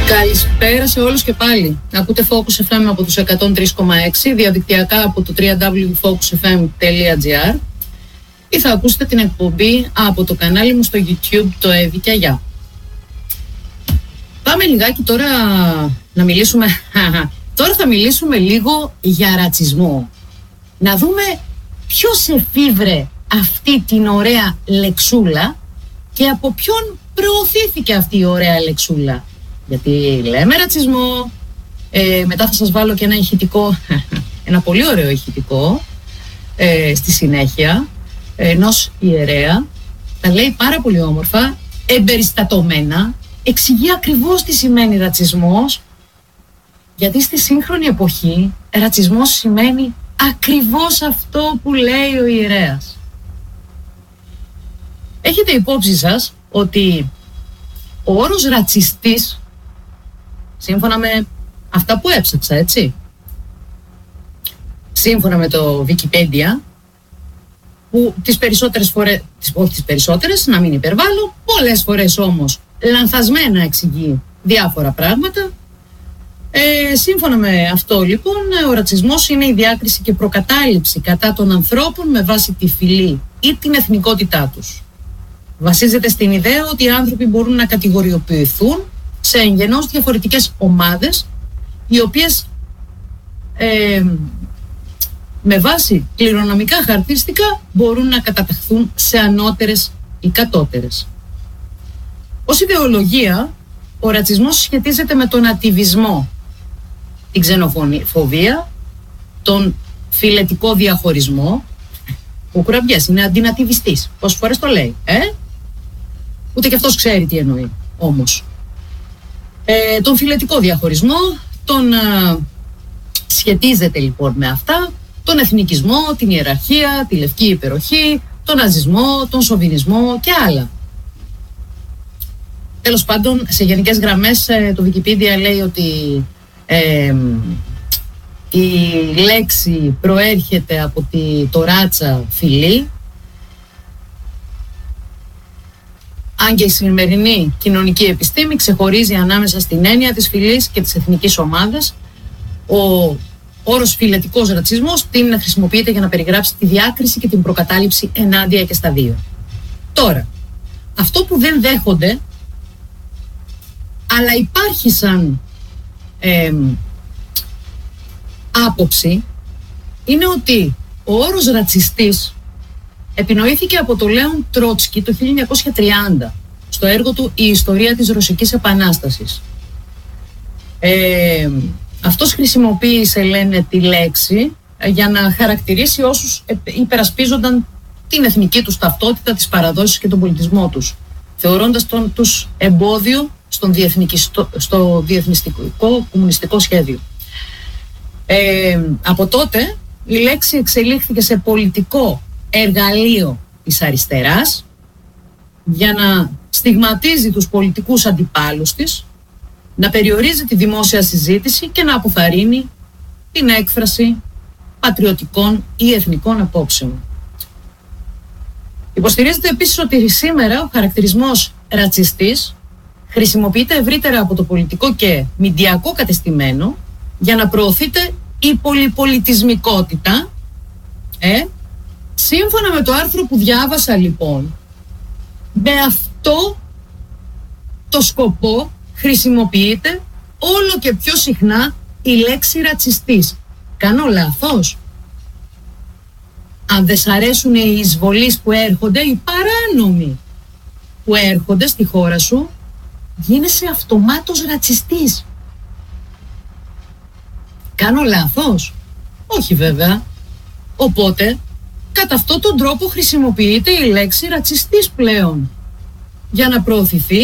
Καλησπέρα σε όλους και πάλι. Ακούτε Focus FM από τους 103,6, διαδικτυακά από το www.focusfm.gr ή θα ακούσετε την εκπομπή από το κανάλι μου στο YouTube, το Εύη και Αγιά. Πάμε λιγάκι τώρα να μιλήσουμε. Τώρα θα μιλήσουμε λίγο για ρατσισμό. Να δούμε ποιος εφήβρε αυτή την ωραία λεξούλα και από ποιον προωθήθηκε αυτή η ωραία λεξούλα. Γιατί λέμε ρατσισμό, μετά θα σας βάλω και ένα ηχητικό, ένα πολύ ωραίο ηχητικό στη συνέχεια ενός ιερέα. Τα λέει πάρα πολύ όμορφα, εμπεριστατωμένα, εξηγεί ακριβώς τι σημαίνει ρατσισμός, γιατί στη σύγχρονη εποχή ρατσισμός σημαίνει ακριβώς αυτό που λέει ο ιερέας. Έχετε υπόψη σας ότι ο όρος ρατσιστής, σύμφωνα με αυτά που έψαξα, έτσι, σύμφωνα με το Wikipedia, που τις περισσότερες φορές, όχι τις περισσότερες, να μην υπερβάλλω, πολλές φορές όμως λανθασμένα εξηγεί διάφορα πράγματα. Σύμφωνα με αυτό λοιπόν, ο ρατσισμός είναι η διάκριση και προκατάληψη κατά των ανθρώπων με βάση τη φυλή ή την εθνικότητά τους. Βασίζεται στην ιδέα ότι οι άνθρωποι μπορούν να κατηγοριοποιηθούν σε εγγενώς διαφορετικές ομάδες, οι οποίες με βάση κληρονομικά χαρακτηριστικά μπορούν να καταταχθούν σε ανώτερες ή κατώτερες. Ως ιδεολογία, ο ρατσισμός σχετίζεται με τον ατιβισμό, την ξενοφοβία, τον φιλετικό διαχωρισμό. Ο Κουραμπιές είναι αντινατιβιστής. Πόσες φορές το λέει, Ούτε και αυτός ξέρει τι εννοεί, όμως. Τον φιλετικό διαχωρισμό, σχετίζεται λοιπόν με αυτά, τον εθνικισμό, την ιεραρχία, τη λευκή υπεροχή, τον ναζισμό, τον σοβινισμό και άλλα. Τέλος πάντων, σε γενικές γραμμές, το Wikipedia λέει ότι η λέξη προέρχεται από το ράτσα φυλή, αν και η σημερινή κοινωνική επιστήμη ξεχωρίζει ανάμεσα στην έννοια της φυλής και της εθνικής ομάδας. Ο όρος φιλετικός ρατσισμός τείνει να χρησιμοποιείται για να περιγράψει τη διάκριση και την προκατάληψη ενάντια και στα δύο. Τώρα, αυτό που δεν δέχονται, αλλά υπάρχει σαν άποψη, είναι ότι ο όρος ρατσιστής επινοήθηκε από το Λέον Τρότσκι το 1930 στο έργο του «Η ιστορία της Ρωσικής Επανάστασης». Αυτός χρησιμοποίησε, λένε, τη λέξη για να χαρακτηρίσει όσους υπερασπίζονταν την εθνική τους ταυτότητα, τις παραδόσεις και τον πολιτισμό τους, θεωρώντας τους εμπόδιο στο διεθνιστικό κομμουνιστικό σχέδιο. Από τότε η λέξη εξελίχθηκε σε πολιτικό εργαλείο της αριστεράς για να στιγματίζει τους πολιτικούς αντιπάλους της, να περιορίζει τη δημόσια συζήτηση και να αποθαρρύνει την έκφραση πατριωτικών ή εθνικών απόψεων. Υποστηρίζεται επίσης ότι σήμερα ο χαρακτηρισμός ρατσιστής χρησιμοποιείται ευρύτερα από το πολιτικό και μηντιακό κατεστημένο για να προωθείται η πολυπολιτισμικότητα. Σύμφωνα με το άρθρο που διάβασα λοιπόν, με αυτό το σκοπό χρησιμοποιείται όλο και πιο συχνά η λέξη ρατσιστής. Κάνω λάθος? Αν δεν σ' αρέσουν οι εισβολείς που έρχονται, οι παράνομοι που έρχονται στη χώρα σου, γίνεσαι αυτομάτως ρατσιστής. Κάνω λάθος? Όχι βέβαια. Οπότε, κατά αυτόν τον τρόπο χρησιμοποιείται η λέξη ρατσιστής πλέον για να προωθηθεί